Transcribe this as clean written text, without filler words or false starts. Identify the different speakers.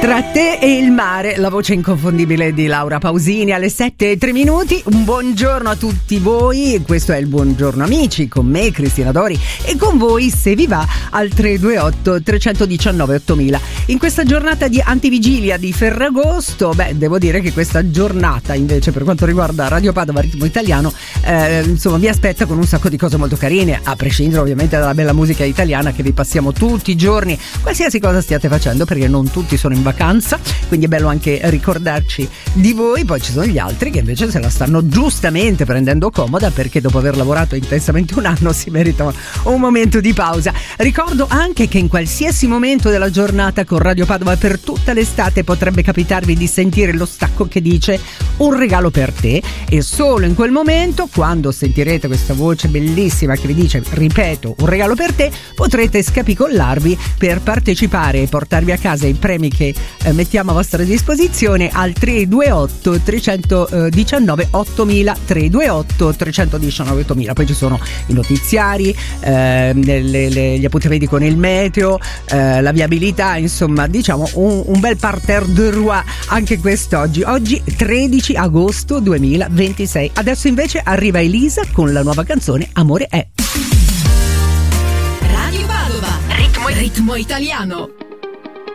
Speaker 1: Tra te e il mare, la voce inconfondibile di Laura Pausini alle 7:03. Un buongiorno a tutti voi, questo è il Buongiorno Amici, con me Cristina Dori e con voi, se vi va, al 328 319 8000. In questa giornata di antivigilia di Ferragosto, devo dire che questa giornata invece per quanto riguarda Radio Padova Ritmo Italiano, insomma vi aspetta con un sacco di cose molto carine, a prescindere ovviamente dalla bella musica italiana che vi passiamo tutti i giorni, qualsiasi cosa stiate facendo, perché non tutti sono in vacanza, quindi è bello anche ricordarci di voi. Poi ci sono gli altri che invece se la stanno giustamente prendendo comoda, perché dopo aver lavorato intensamente un anno si meritano un momento di pausa. Ricordo anche che in qualsiasi momento della giornata con Radio Padova per tutta l'estate potrebbe capitarvi di sentire lo stacco che dice un regalo per te, e solo in quel momento, quando sentirete questa voce bellissima che vi dice, ripeto, un regalo per te, potrete scapicollarvi per partecipare e portarvi a casa i premi che mettiamo a vostra disposizione al 328 319 8000, 328 319 8000. Poi ci sono i notiziari, gli appuntamenti con il meteo, la viabilità, insomma diciamo un bel parterre de roi anche quest'oggi. Oggi 13 agosto 2026. Adesso invece arriva Elisa con la nuova canzone Amore è.
Speaker 2: Radio Padova, ritmo italiano.